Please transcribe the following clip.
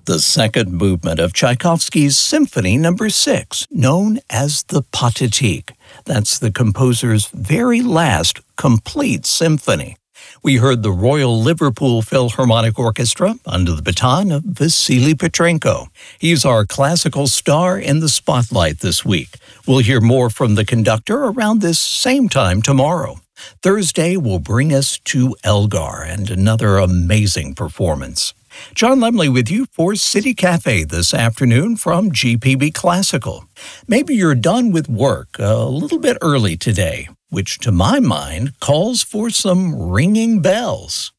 the second movement of Tchaikovsky's Symphony No. 6, known as the Pathetique. That's the composer's very last complete symphony. We heard the Royal Liverpool Philharmonic Orchestra under the baton of Vasily Petrenko. He's our classical star in the spotlight this week. We'll hear more from the conductor around this same time tomorrow. Thursday will bring us to Elgar and another amazing performance. John Lemley with you for City Cafe this afternoon from GPB Classical. Maybe you're done with work a little bit early today, which to my mind calls for some ringing bells.